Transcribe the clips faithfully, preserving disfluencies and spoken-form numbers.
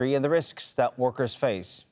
and the risks that workers face.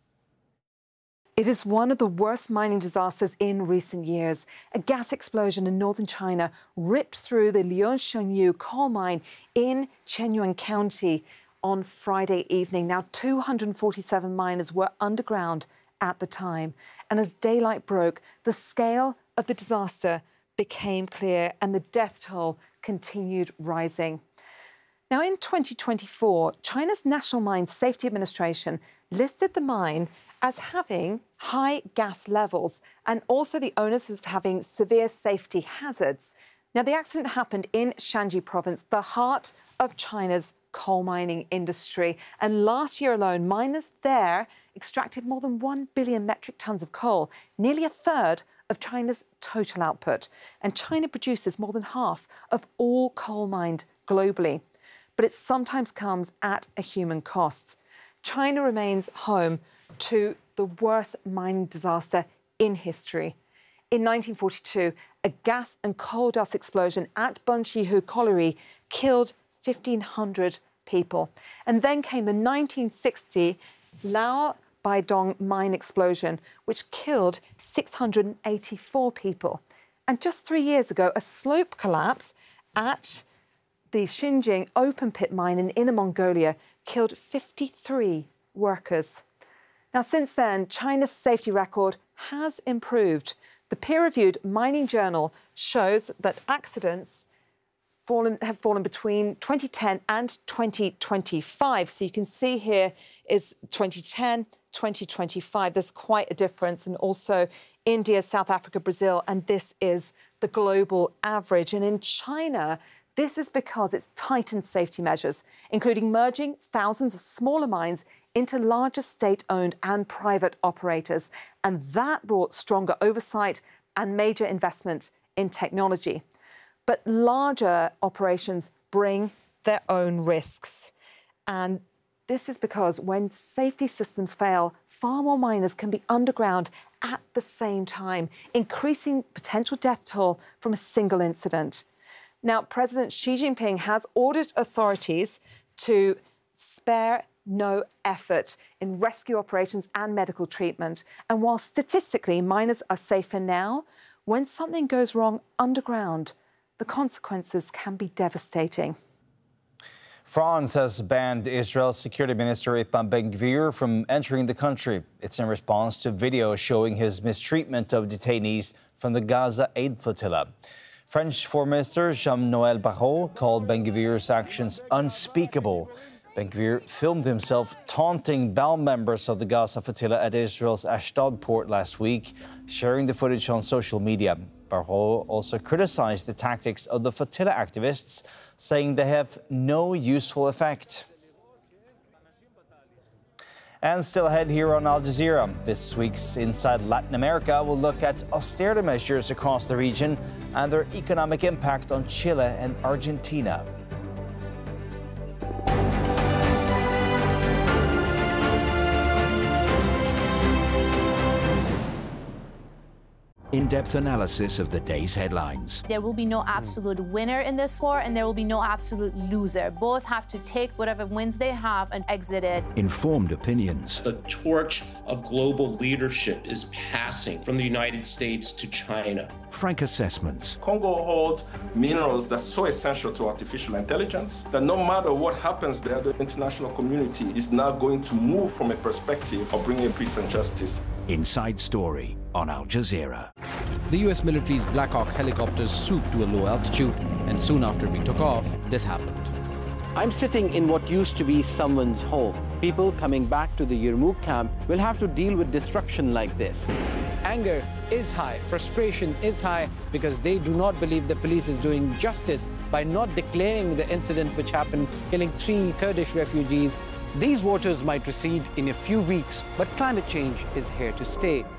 It is one of the worst mining disasters in recent years. A gas explosion in northern China ripped through the Liaoshengyu coal mine in Qianyuan County on Friday evening. Now, two hundred forty-seven miners were underground at the time. And as daylight broke, the scale of the disaster became clear and the death toll continued rising. Now, in twenty twenty-four, China's National Mine Safety Administration listed the mine as having high gas levels and also the owners as having severe safety hazards. Now, the accident happened in Shanxi province, the heart of China's coal mining industry. And last year alone, miners there extracted more than one billion metric tons of coal, nearly a third of China's total output. And China produces more than half of all coal mined globally. But it sometimes comes at a human cost. China remains home to the worst mining disaster in history. In nineteen forty-two, a gas and coal dust explosion at Benshihu Colliery killed fifteen hundred people. And then came the nineteen sixty Lao Baidong mine explosion, which killed six hundred eighty-four people. And just three years ago, a slope collapse at the Xinjiang open pit mine in Inner Mongolia killed fifty-three workers. Now, since then, China's safety record has improved. The peer-reviewed mining journal shows that accidents fallen, have fallen between twenty ten and twenty twenty-five. So you can see here is twenty ten, twenty twenty-five. There's quite a difference. And also India, South Africa, Brazil, and this is the global average. And in China, this is because it's tightened safety measures, including merging thousands of smaller mines into larger state-owned and private operators. And that brought stronger oversight and major investment in technology. But larger operations bring their own risks. And this is because when safety systems fail, far more miners can be underground at the same time, increasing potential death toll from a single incident. Now, President Xi Jinping has ordered authorities to spare no effort in rescue operations and medical treatment. And while statistically miners are safer now, when something goes wrong underground, the consequences can be devastating. France has banned Israel's Security Minister Itamar Ben-Gvir from entering the country. It's in response to video showing his mistreatment of detainees from the Gaza Aid Flotilla. French Foreign Minister Jean-Noël Barrot called Ben-Gvir's actions unspeakable. Ben-Gvir filmed himself taunting band members of the Gaza flotilla at Israel's Ashdod port last week, sharing the footage on social media. Barrot also criticized the tactics of the flotilla activists, saying they have no useful effect. And still ahead here on Al Jazeera, this week's Inside Latin America will look at austerity measures across the region and their economic impact on Chile and Argentina. In-depth analysis of the day's headlines. There will be no absolute winner in this war, and there will be no absolute loser. Both have to take whatever wins they have and exit it. Informed opinions. The torch of global leadership is passing from the United States to China. Frank assessments. Congo holds minerals that's so essential to artificial intelligence that no matter what happens there, the international community is now going to move from a perspective of bringing peace and justice. Inside Story on Al Jazeera. The U S military's Black Hawk helicopters swooped to a low altitude, and soon after we took off, this happened. I'm sitting in what used to be someone's home. People coming back to the Yarmouk camp will have to deal with destruction like this. Anger is high, frustration is high, because they do not believe the police is doing justice by not declaring the incident which happened, killing three Kurdish refugees. These waters might recede in a few weeks, but climate change is here to stay.